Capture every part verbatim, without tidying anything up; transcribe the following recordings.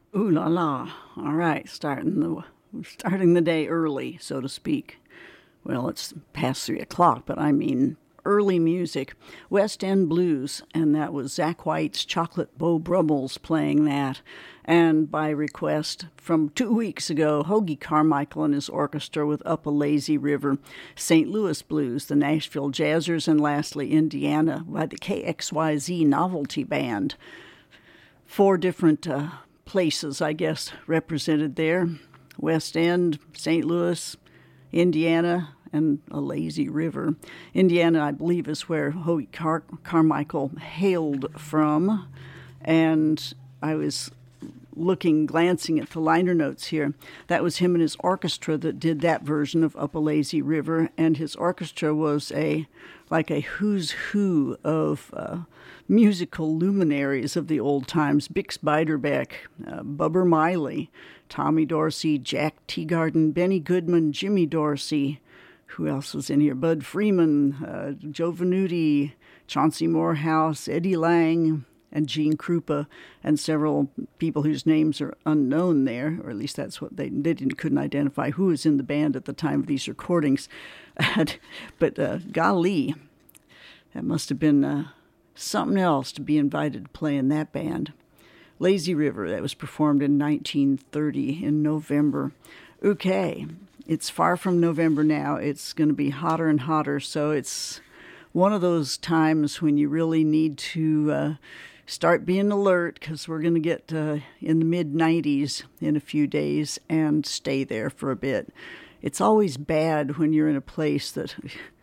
Ooh la la. All right, starting the starting the day early, so to speak. Well, it's past three o'clock, but I mean early music. West End Blues, and that was Zach White's Chocolate Beau Brummels playing that. And by request from two weeks ago, Hoagy Carmichael and his orchestra with Up a Lazy River, Saint Louis Blues, the Nashville Jazzers, and lastly Indiana by the K X Y Z Novelty Band. Four different uh, places, I guess, represented there. West End, Saint Louis, Indiana, and a lazy river. Indiana, I believe, is where Hoagy Car- Carmichael hailed from. And I was looking, glancing at the liner notes here. That was him and his orchestra that did that version of Up a Lazy River. And his orchestra was a like a who's who of uh, musical luminaries of the old times. Bix Beiderbecke, uh, Bubber Miley, Tommy Dorsey, Jack Teagarden, Benny Goodman, Jimmy Dorsey. Who else was in here? Bud Freeman, uh, Joe Venuti, Chauncey Morehouse, Eddie Lang, and Gene Krupa, and several people whose names are unknown there, or at least that's what they, they didn't, couldn't identify who was in the band at the time of these recordings. But uh, golly, that must have been uh, something else to be invited to play in that band. Lazy River, that was performed in nineteen thirty in November. Okay, it's far from November now. It's going to be hotter and hotter, so it's one of those times when you really need to uh, start being alert, because we're going to get uh, in the mid nineties in a few days and stay there for a bit. It's always bad when you're in a place that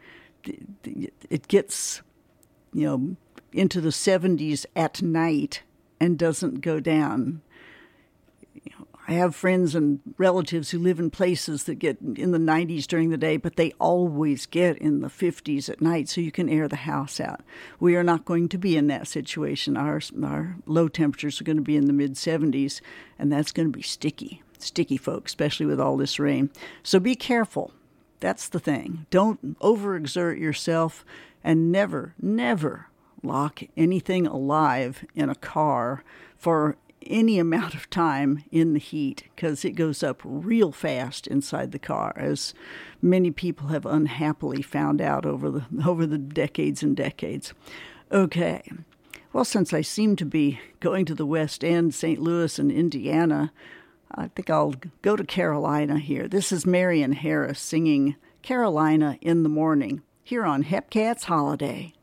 it gets, you know, into the seventies at night and doesn't go down. I have friends and relatives who live in places that get in the nineties during the day, but they always get in the fifties at night, so you can air the house out. We are not going to be in that situation. Our, our low temperatures are going to be in the mid seventies, and that's going to be sticky. Sticky, folks, especially with all this rain. So be careful. That's the thing. Don't overexert yourself, and never, never lock anything alive in a car for any amount of time in the heat, because it goes up real fast inside the car, as many people have unhappily found out over the over the decades and decades. Okay. Well, since I seem to be going to the West End, Saint Louis, and Indiana, I think I'll go to Carolina here. This is Marion Harris singing Carolina in the Morning here on Hepcats Holiday.